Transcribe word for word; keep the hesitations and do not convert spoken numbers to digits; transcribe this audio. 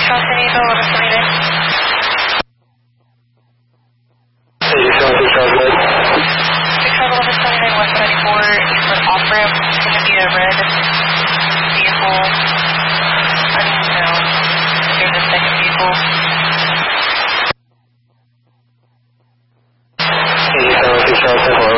Charles San Diego, eleven seventy-nine. eighty-seven, six Charles Red. six Charles eleven seventy-nine, West ninety-four, eastward off-ramp. It's going to be a red vehicle. Unknown. There's a second vehicle. eighty-seven, six Charles Red.